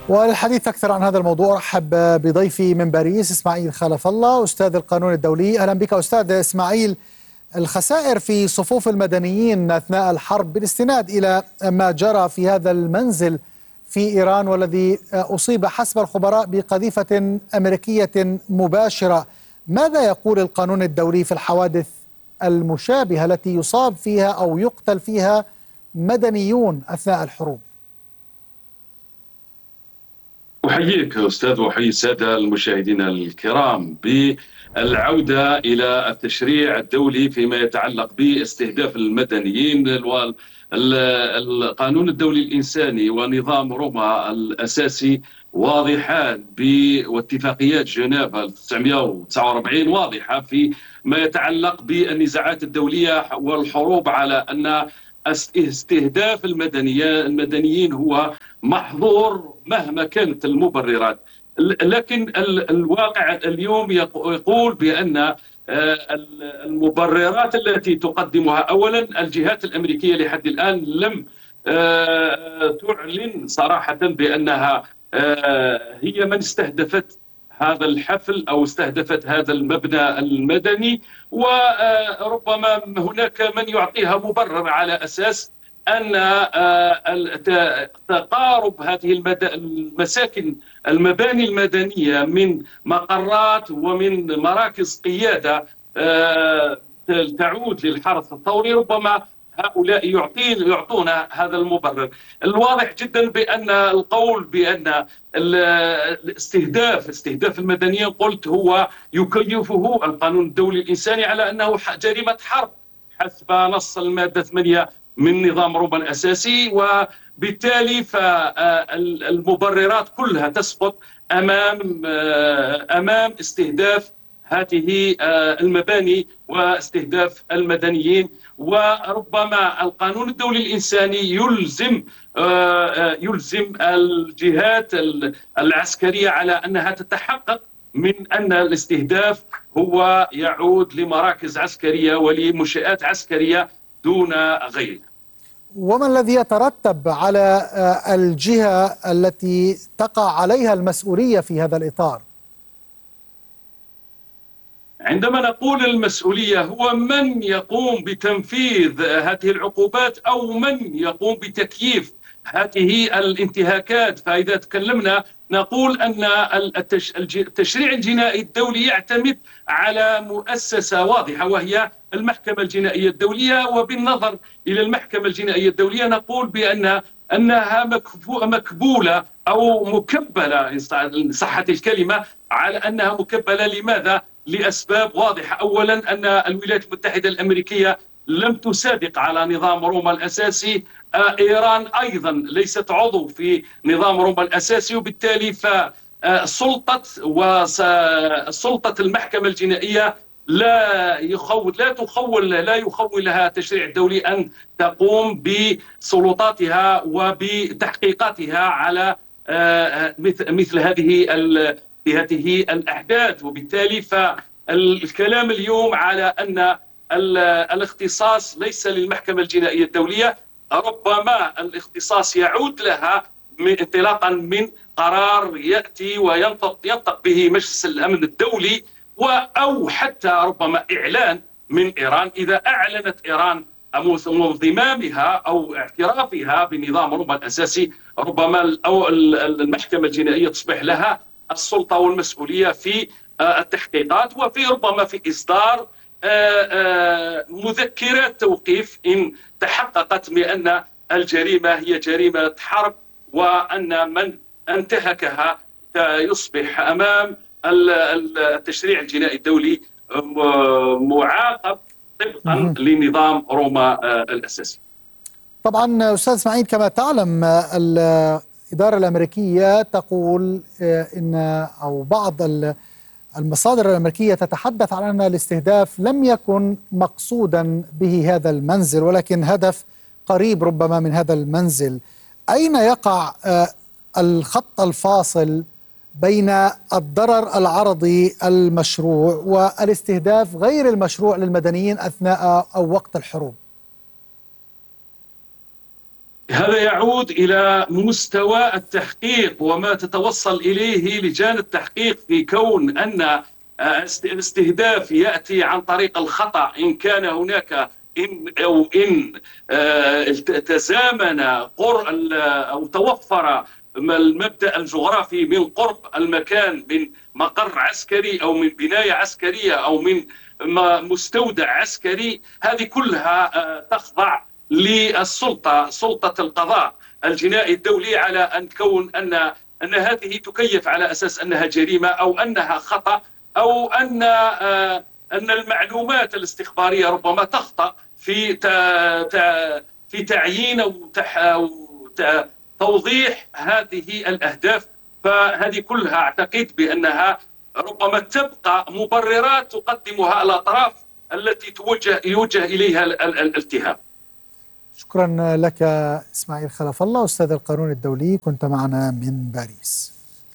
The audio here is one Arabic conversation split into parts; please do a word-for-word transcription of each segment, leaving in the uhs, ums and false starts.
وللحديث أكثر عن هذا الموضوع أرحب بضيفي من باريس إسماعيل خلف الله أستاذ القانون الدولي. أهلا بك أستاذ إسماعيل. الخسائر في صفوف المدنيين أثناء الحرب بالاستناد إلى ما جرى في هذا المنزل في إيران والذي أصيب حسب الخبراء بقذيفة أمريكية مباشرة، ماذا يقول القانون الدولي في الحوادث المشابهة التي يصاب فيها أو يقتل فيها مدنيون أثناء الحروب؟ أحييك أستاذ وأحيي السادة المشاهدين الكرام بالعودة إلى التشريع الدولي فيما يتعلق باستهداف المدنيين. القانون الدولي الإنساني ونظام روما الأساسي واضحان، واتفاقيات جنيف تسعمئة وتسعة وأربعين واضحة في ما يتعلق بالنزاعات الدولية والحروب، على أن استهداف المدنيين هو محظور مهما كانت المبررات. لكن الواقع اليوم يقول بأن المبررات التي تقدمها أولا الجهات الأمريكية لحد الآن لم تعلن صراحة بأنها هي من استهدفت هذا الحفل أو استهدفت هذا المبنى المدني، وربما هناك من يعطيها مبرر على أساس أن تقارب هذه المساكن المباني المدنية من مقرات ومن مراكز قيادة تعود للحرس الثوري، ربما هؤلاء يعطين يعطون هذا المبرر. الواضح جدا بأن القول بأن الاستهداف استهداف المدنيين قلت هو يكيفه القانون الدولي الإنساني على أنه جريمة حرب حسب نص المادة ثمانية من نظام روما الأساسي، وبالتالي فالمبررات كلها تسقط أمام أمام استهداف هذه المباني واستهداف المدنيين. وربما القانون الدولي الإنساني يلزم يلزم الجهات العسكرية على أنها تتحقق من أن الاستهداف هو يعود لمراكز عسكرية ولمنشآت عسكرية دون غيرها. وما الذي يترتب على الجهة التي تقع عليها المسؤولية في هذا الإطار؟ عندما نقول المسؤولية هو من يقوم بتنفيذ هذه العقوبات أو من يقوم بتكييف هذه الانتهاكات. فإذا تكلمنا نقول أن التشريع الجنائي الدولي يعتمد على مؤسسة واضحة وهي المحكمة الجنائية الدولية، وبالنظر إلى المحكمة الجنائية الدولية نقول بأن أنها مكبولة أو مكبلة إن صحت الكلمة، على أنها مكبلة. لماذا؟ لأسباب واضحة. أولا أن الولايات المتحدة الأمريكية لم تصادق على نظام روما الأساسي، إيران أيضا ليست عضو في نظام روما الأساسي، وبالتالي فسلطة وسلطة المحكمة الجنائية لا يخول لا تخول لا يخولها التشريع الدولي أن تقوم بسلطاتها وبتحقيقاتها على مثل هذه هذه الأحداث. وبالتالي فالكلام اليوم على أن الاختصاص ليس للمحكمة الجنائية الدولية، ربما الاختصاص يعود لها من انطلاقا من قرار يأتي وينطق ينطق به مجلس الأمن الدولي، أو حتى ربما إعلان من إيران. إذا أعلنت إيران انضمامها أو اعترافها بنظام روما الأساسي، ربما أو المحكمة الجنائية تصبح لها السلطة والمسؤولية في التحقيقات وفي ربما في إصدار مذكرات توقيف إن تحققت بأن الجريمة هي جريمة حرب، وأن من انتهكها يصبح أمام التشريع الجنائي الدولي معاقب طبقا لنظام روما الأساسي. طبعا أستاذ إسماعيل، كما تعلم الإدارة الأمريكية تقول إن أو بعض المصادر الأمريكية تتحدث عن أن الاستهداف لم يكن مقصودا به هذا المنزل، ولكن هدف قريب ربما من هذا المنزل. أين يقع الخط الفاصل بين الضرر العرضي المشروع والاستهداف غير المشروع للمدنيين أثناء أو وقت الحروب؟ هذا يعود إلى مستوى التحقيق وما تتوصل إليه لجان التحقيق في كون أن الاستهداف يأتي عن طريق الخطأ، إن كان هناك إن أو إن تزامن أو توفر المبدأ الجغرافي من قرب المكان من مقر عسكري أو من بناية عسكرية أو من مستودع عسكري. هذه كلها تخضع للسلطة، سلطة القضاء الجنائي الدولي، على أن تكون أن أن هذه تكيف على أساس أنها جريمة أو أنها خطأ أو أن أن المعلومات الاستخبارية ربما تخطأ في في تعيين أو توضيح هذه الأهداف. فهذه كلها أعتقد بأنها ربما تبقى مبررات تقدمها الأطراف التي توجه يوجه إليها الاتهام. شكرا لك إسماعيل خلف الله، أستاذ القانون الدولي، كنت معنا من باريس.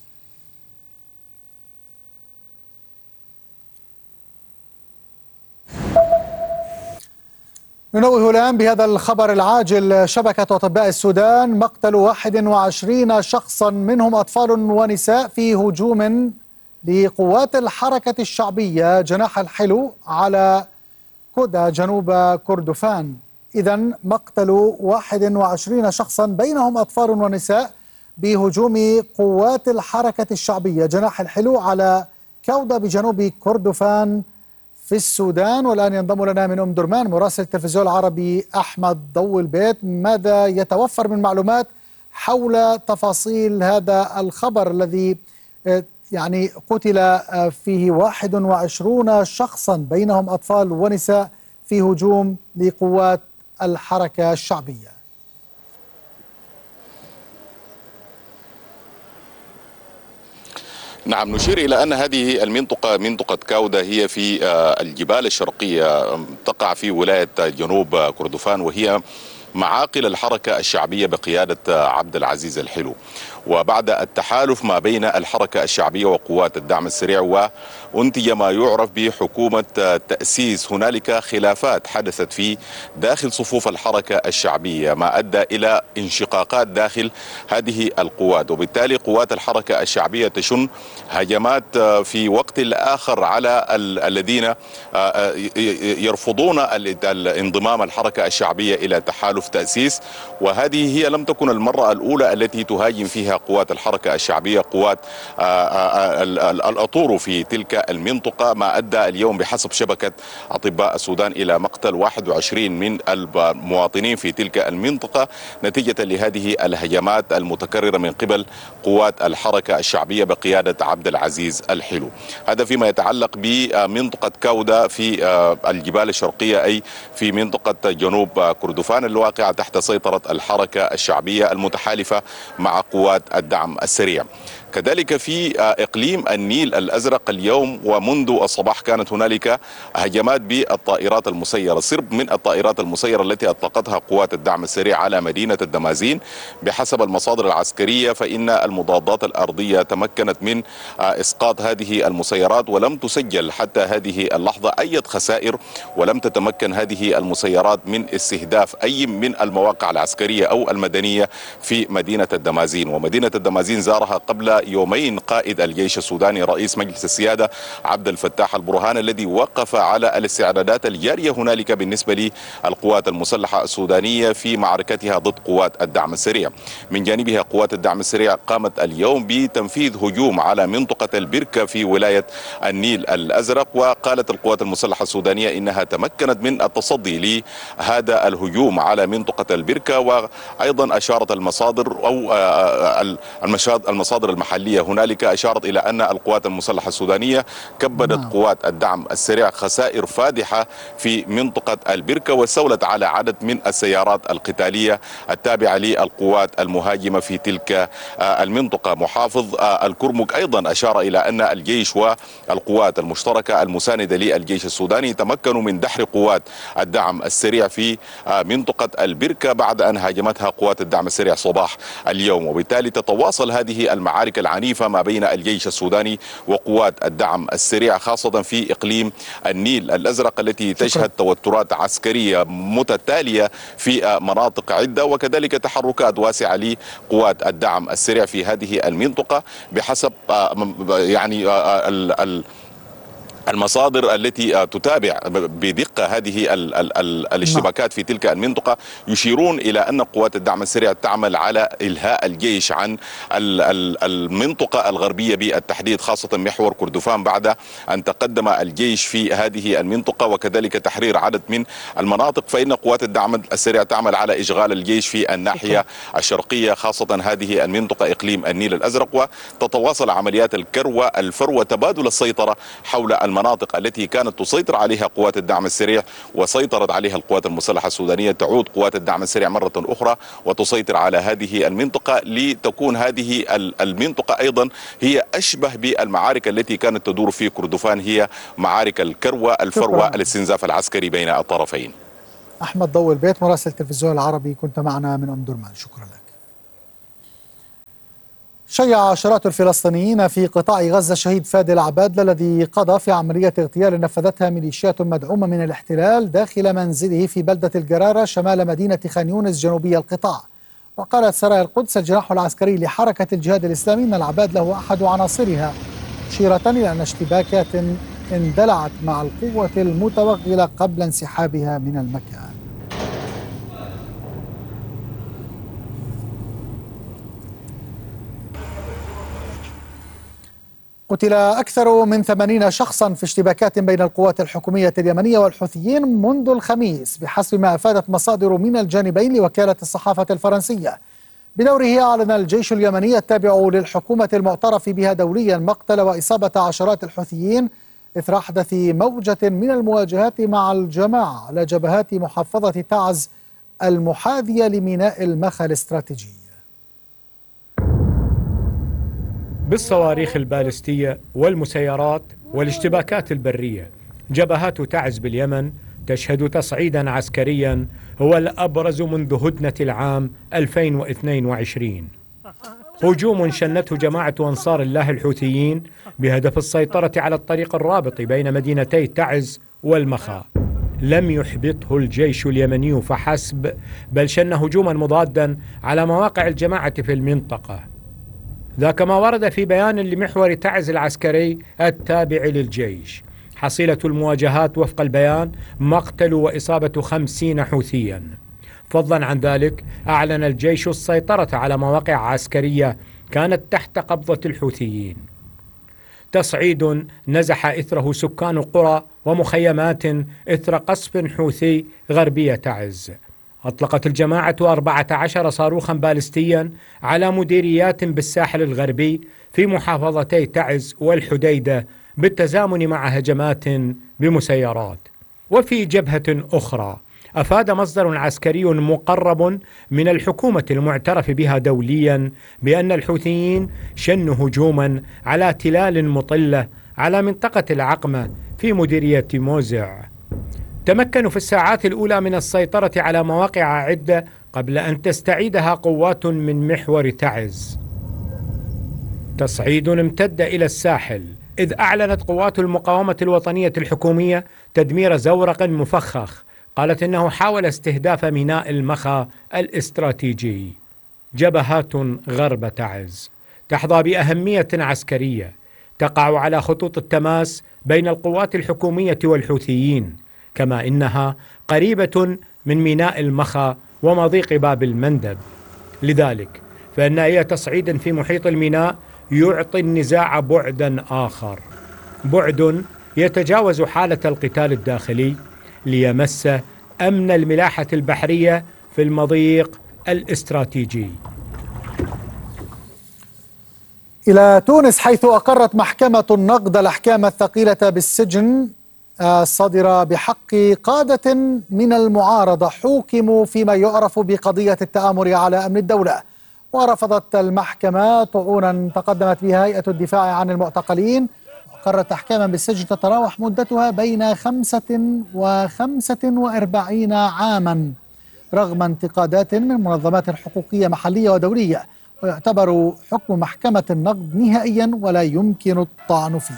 ننوه الآن بهذا الخبر العاجل. شبكة أطباء السودان مقتل واحد وعشرين شخصا منهم أطفال ونساء في هجوم لقوات الحركة الشعبية جناح الحلو على كودا جنوب كردفان. إذن مقتل واحد وعشرين شخصا بينهم أطفال ونساء بهجوم قوات الحركة الشعبية جناح الحلو على كودا بجنوب كردفان في السودان. والآن ينضم لنا من أم درمان مراسل التلفزيون العربي أحمد ضوي البيت. ماذا يتوفر من معلومات حول تفاصيل هذا الخبر الذي يعني قتل فيه واحد وعشرون شخصا بينهم أطفال ونساء في هجوم لقوات الحركة الشعبية؟ نعم، نشير إلى أن هذه المنطقة منطقة كودا هي في الجبال الشرقية، تقع في ولاية جنوب كردفان، وهي معاقل الحركة الشعبية بقيادة عبد العزيز الحلو. وبعد التحالف ما بين الحركة الشعبية وقوات الدعم السريع وانتج ما يعرف بحكومة تأسيس، هنالك خلافات حدثت في داخل صفوف الحركة الشعبية ما أدى إلى انشقاقات داخل هذه القوات، وبالتالي قوات الحركة الشعبية تشن هجمات في وقت الآخر على الذين يرفضون انضمام الحركة الشعبية إلى تحالف تأسيس. وهذه هي لم تكن المرة الأولى التي تهاجم فيها قوات الحركة الشعبية قوات الأطورو في تلك المنطقة، ما أدى اليوم بحسب شبكة أطباء السودان إلى مقتل واحد وعشرين من المواطنين في تلك المنطقة نتيجة لهذه الهجمات المتكررة من قبل قوات الحركة الشعبية بقيادة عبد العزيز الحلو. هذا فيما يتعلق بمنطقة كودا في الجبال الشرقية، أي في منطقة جنوب كردفان الواقعة تحت سيطرة الحركة الشعبية المتحالفة مع قوات الدعم السريع. كذلك في إقليم النيل الأزرق اليوم ومنذ الصباح كانت هنالك هجمات بالطائرات المسيرة، سرب من الطائرات المسيرة التي أطلقتها قوات الدعم السريع على مدينة الدمازين. بحسب المصادر العسكرية فإن المضادات الأرضية تمكنت من إسقاط هذه المسيرات، ولم تسجل حتى هذه اللحظة أي خسائر، ولم تتمكن هذه المسيرات من استهداف أي من المواقع العسكرية أو المدنية في مدينة الدمازين. ومدينة الدمازين زارها قبل يومين قائد الجيش السوداني رئيس مجلس السيادة عبد الفتاح البرهان، الذي وقف على الاستعدادات الجارية هنالك بالنسبة للقوات المسلحة السودانية في معركتها ضد قوات الدعم السريع. من جانبها قوات الدعم السريع قامت اليوم بتنفيذ هجوم على منطقة البركة في ولاية النيل الأزرق، وقالت القوات المسلحة السودانية إنها تمكنت من التصدي لهذا الهجوم على منطقة البركة. وأيضا أشارت المصادر أو المصادر المحلية هنالك أشارت إلى أن القوات المسلحة السودانية كبدت قوات الدعم السريع خسائر فادحة في منطقة البركة، واستولت على عدد من السيارات القتالية التابعة للقوات المهاجمة في تلك المنطقة. محافظ الكرمك أيضا أشار إلى أن الجيش والقوات المشتركة المساندة للجيش السوداني تمكنوا من دحر قوات الدعم السريع في منطقة البركة بعد أن هاجمتها قوات الدعم السريع صباح اليوم. وبالتالي تتواصل هذه المعارك معارك العنيفة ما بين الجيش السوداني وقوات الدعم السريع، خاصة في إقليم النيل الأزرق التي تشهد توترات عسكرية متتالية في مناطق عدة، وكذلك تحركات واسعة لقوات الدعم السريع في هذه المنطقة بحسب يعني ال المصادر التي تتابع بدقة هذه ال ال ال الاشتباكات في تلك المنطقة، يشيرون إلى أن قوات الدعم السريع تعمل على إلهاء الجيش عن ال ال المنطقة الغربية بالتحديد، خاصة محور كردفان، بعد أن تقدم الجيش في هذه المنطقة وكذلك تحرير عدد من المناطق. فإن قوات الدعم السريع تعمل على إشغال الجيش في الناحية الشرقية، خاصة هذه المنطقة إقليم النيل الأزرق، وتتواصل عمليات الكروة الفر وتبادل السيطرة حول المناطق التي كانت تسيطر عليها قوات الدعم السريع وسيطرت عليها القوات المسلحة السودانية. تعود قوات الدعم السريع مرة أخرى وتسيطر على هذه المنطقة، لتكون هذه المنطقة أيضا هي أشبه بالمعارك التي كانت تدور في كردفان، هي معارك الكروة الفر والاستنزاف العسكري بين الطرفين. أحمد ضوء البيت مراسل التلفزيون العربي، كنت معنا من أم درمان، شكرا لك. شيع عشرات الفلسطينيين في قطاع غزة الشهيد فادي العبادلة الذي قضى في عملية اغتيال نفذتها ميليشيات مدعومة من الاحتلال داخل منزله في بلدة الجرارة شمال مدينة خان يونس جنوبي القطاع. وقالت سرايا القدس الجناح العسكري لحركة الجهاد الإسلامي أن العبادلة هو أحد عناصرها، مشيرة إلى أن اشتباكات اندلعت مع القوة المتوغلة قبل انسحابها من المكان. قتل أكثر من ثمانين شخصا في اشتباكات بين القوات الحكومية اليمنية والحوثيين منذ الخميس بحسب ما أفادت مصادر من الجانبين لوكالة الصحافة الفرنسية. بدوره أعلن الجيش اليمني التابع للحكومة المعترف بها دوليا مقتل وإصابة عشرات الحوثيين إثر أحدث موجة من المواجهات مع الجماعة على جبهات محافظة تعز المحاذية لميناء المخا الاستراتيجي. بالصواريخ البالستية والمسيرات والاشتباكات البرية، جبهات تعز باليمن تشهد تصعيدا عسكريا هو الأبرز منذ هدنة العام ألفين واثنين وعشرين. هجوم شنته جماعة أنصار الله الحوثيين بهدف السيطرة على الطريق الرابط بين مدينتي تعز والمخا، لم يحبطه الجيش اليمني فحسب، بل شن هجوما مضادا على مواقع الجماعة في المنطقة. ذاك ما ورد في بيان لمحور تعز العسكري التابع للجيش. حصيلة المواجهات وفق البيان مقتل وإصابة خمسين حوثيا. فضلا عن ذلك أعلن الجيش السيطرة على مواقع عسكرية كانت تحت قبضة الحوثيين. تصعيد نزح إثره سكان قرى ومخيمات إثر قصف حوثي غربية تعز. أطلقت الجماعة أربعة عشر صاروخا بالستيا على مديريات بالساحل الغربي في محافظتي تعز والحديدة بالتزامن مع هجمات بمسيرات. وفي جبهة أخرى أفاد مصدر عسكري مقرب من الحكومة المعترف بها دوليا بأن الحوثيين شنوا هجوما على تلال مطلة على منطقة العقمة في مديرية موزع. تمكنوا في الساعات الأولى من السيطرة على مواقع عدة قبل أن تستعيدها قوات من محور تعز. تصعيد امتد إلى الساحل، إذ أعلنت قوات المقاومة الوطنية الحكومية تدمير زورق مفخخ قالت إنه حاول استهداف ميناء المخا الاستراتيجي. جبهات غرب تعز تحظى بأهمية عسكرية، تقع على خطوط التماس بين القوات الحكومية والحوثيين، كما إنها قريبة من ميناء المخا ومضيق باب المندب. لذلك فإن أي تصعيد في محيط الميناء يعطي النزاع بعدا آخر، بعد يتجاوز حالة القتال الداخلي ليمس أمن الملاحة البحرية في المضيق الاستراتيجي. إلى تونس، حيث أقرت محكمة النقد الأحكام الثقيلة بالسجن الصادرة بحق قادة من المعارضة حوكموا فيما يعرف بقضية التآمر على أمن الدولة. ورفضت المحكمة طعونا تقدمت بها هيئة الدفاع عن المعتقلين، وقررت أحكاما بالسجن تتراوح مدتها بين خمسة وخمسة وأربعين عاما رغم انتقادات من منظمات حقوقية محلية ودولية. ويعتبر حكم محكمة النقد نهائيا ولا يمكن الطعن فيه.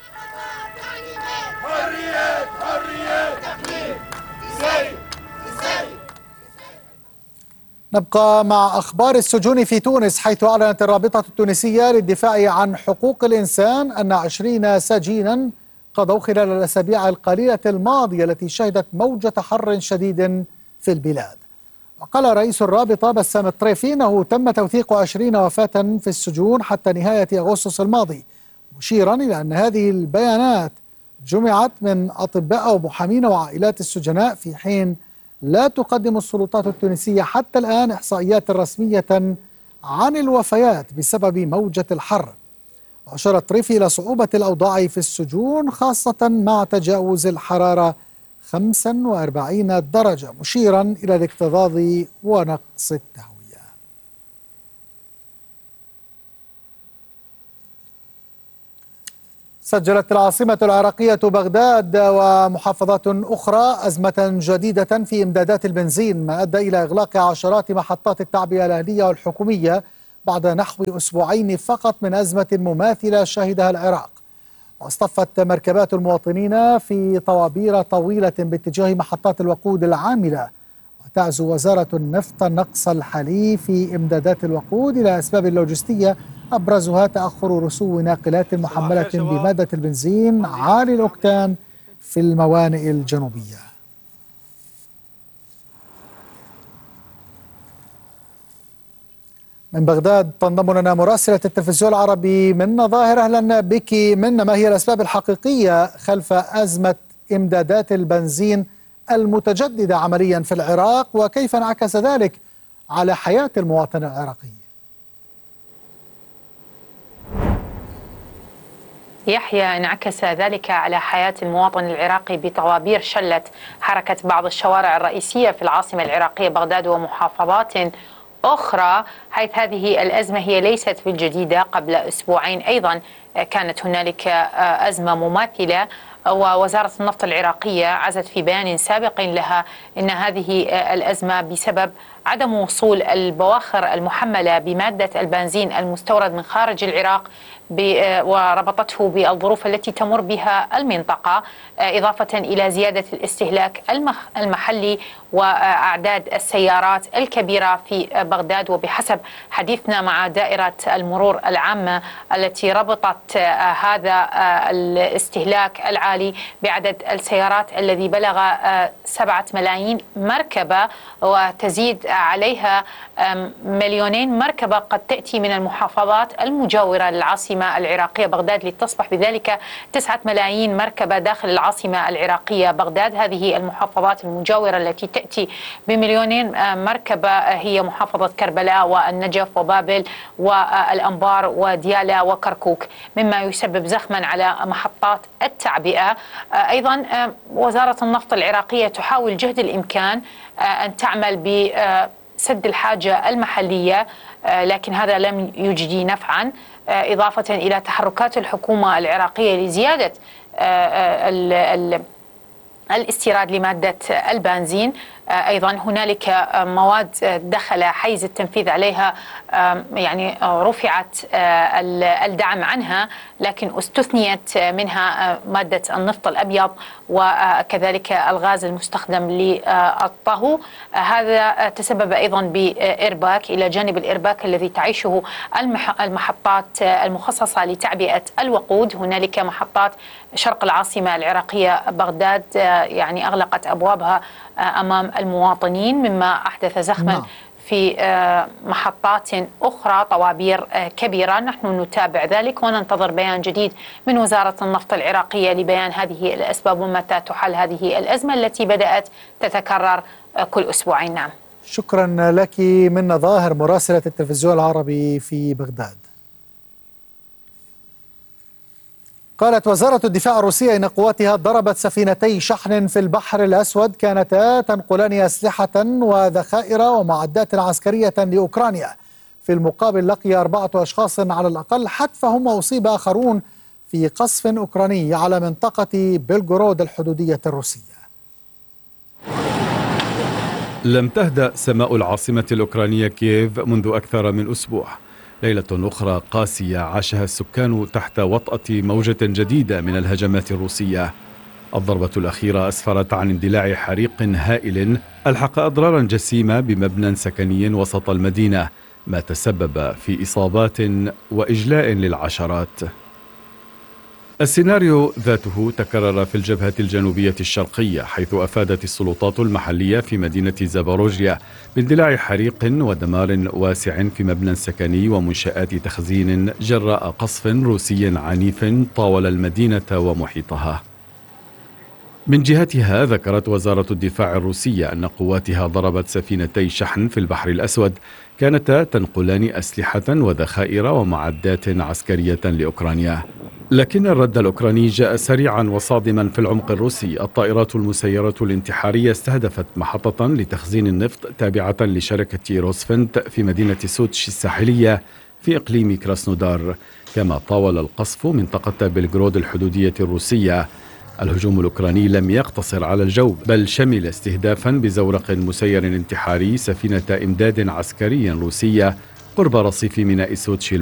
نبقى مع أخبار السجون في تونس، حيث أعلنت الرابطة التونسية للدفاع عن حقوق الإنسان أن عشرين سجينا قضوا خلال الأسابيع القليلة الماضية التي شهدت موجة حر شديد في البلاد. وقال رئيس الرابطة بسام الطريفي أنه تم توثيق عشرين وفاة في السجون حتى نهاية أغسطس الماضي، مشيرا إلى أن هذه البيانات جمعت من أطباء ومحامين وعائلات السجناء، في حين لا تقدم السلطات التونسية حتى الآن إحصائيات رسمية عن الوفيات بسبب موجة الحر. وأشار الطريفي إلى صعوبة الأوضاع في السجون خاصة مع تجاوز الحرارة خمسة وأربعين درجة، مشيرا إلى الاكتظاظ ونقص التهوية. سجلت العاصمة العراقية بغداد ومحافظات أخرى أزمة جديدة في إمدادات البنزين، ما أدى إلى إغلاق عشرات محطات التعبئة الأهلية والحكومية بعد نحو أسبوعين فقط من أزمة مماثلة شهدها العراق. واصطفت مركبات المواطنين في طوابير طويلة باتجاه محطات الوقود العاملة. وتعزو وزارة النفط نقص الحالي في إمدادات الوقود إلى أسباب لوجستية أبرزها تأخر رسو ناقلات محملة بمادة البنزين عالي الأوكتان في الموانئ الجنوبية. من بغداد تنضم لنا مراسلة التلفزيون العربي منى ظاهر. أهلا بك منى، ما هي الأسباب الحقيقية خلف أزمة إمدادات البنزين المتجددة عمليا في العراق، وكيف انعكس ذلك على حياة المواطن العراقي؟ يحيى، انعكس ذلك على حياة المواطن العراقي بطوابير شلت حركة بعض الشوارع الرئيسية في العاصمة العراقية بغداد ومحافظات أخرى، حيث هذه الأزمة هي ليست بالجديدة. قبل أسبوعين أيضا كانت هنالك أزمة مماثلة، ووزارة النفط العراقية عزت في بيان سابق لها أن هذه الأزمة بسبب عدم وصول البواخر المحملة بمادة البنزين المستورد من خارج العراق، وربطته بالظروف التي تمر بها المنطقة، إضافة إلى زيادة الاستهلاك المحلي وأعداد السيارات الكبيرة في بغداد. وبحسب حديثنا مع دائرة المرور العامة التي ربطت هذا الاستهلاك العالي بعدد السيارات الذي بلغ سبعة ملايين مركبة، وتزيد عليها مليونين مركبة قد تأتي من المحافظات المجاورة للعاصمة العراقية بغداد، لتصبح بذلك تسعة ملايين مركبة داخل العاصمة العراقية بغداد. هذه المحافظات المجاورة التي تأتي بمليونين مركبة هي محافظة كربلاء والنجف وبابل والأنبار وديالى وكركوك، مما يسبب زخما على محطات التعبئة. أيضا وزارة النفط العراقية تحاول جهد الإمكان أن تعمل بسد الحاجة المحلية، لكن هذا لم يجدي نفعا، إضافة إلى تحركات الحكومة العراقية لزيادة الاستيراد لمادة البنزين. أيضا هنالك مواد دخل حيز التنفيذ عليها، يعني رفعت الدعم عنها، لكن استثنيت منها مادة النفط الأبيض وكذلك الغاز المستخدم للطهو. هذا تسبب أيضا بإرباك إلى جانب الإرباك الذي تعيشه المحطات المخصصة لتعبئة الوقود. هنالك محطات شرق العاصمة العراقية بغداد يعني أغلقت أبوابها أمام المواطنين، مما أحدث زخما نعم. في محطات أخرى طوابير كبيرة. نحن نتابع ذلك وننتظر بيان جديد من وزارة النفط العراقية لبيان هذه الأسباب ومتى تحل هذه الأزمة التي بدأت تتكرر كل أسبوعين. نعم، شكرا لك منى ظاهر مراسلة التلفزيون العربي في بغداد. قالت وزارة الدفاع الروسية إن قواتها ضربت سفينتي شحن في البحر الأسود كانتا تنقلان أسلحة وذخائر ومعدات عسكرية لأوكرانيا. في المقابل لقي أربعة أشخاص على الأقل حتفهم، وأصيب آخرون في قصف أوكراني على منطقة بلغورود الحدودية الروسية. لم تهدأ سماء العاصمة الأوكرانية كييف منذ أكثر من أسبوع، ليلة أخرى قاسية عاشها السكان تحت وطأة موجة جديدة من الهجمات الروسية. الضربة الأخيرة أسفرت عن اندلاع حريق هائل ألحق أضرارا جسيمة بمبنى سكني وسط المدينة، ما تسبب في إصابات وإجلاء للعشرات. السيناريو ذاته تكرر في الجبهة الجنوبية الشرقية، حيث أفادت السلطات المحلية في مدينة زاباروجيا باندلاع حريق ودمار واسع في مبنى سكني ومنشآت تخزين جراء قصف روسي عنيف طاول المدينة ومحيطها. من جهتها ذكرت وزارة الدفاع الروسية أن قواتها ضربت سفينتي شحن في البحر الأسود كانتا تنقلان أسلحة وذخائر ومعدات عسكرية لأوكرانيا. لكن الرد الأوكراني جاء سريعا وصادما في العمق الروسي. الطائرات المسيرة الانتحارية استهدفت محطة لتخزين النفط تابعة لشركة روسفنت في مدينة سوتشي الساحلية في إقليم كراسنودار، كما طاول القصف منطقة بلغرود الحدودية الروسية. الهجوم الأوكراني لم يقتصر على الجو، بل شمل استهدافا بزورق مسير انتحاري سفينة إمداد عسكري روسية قرب رصيف ميناء سوتشي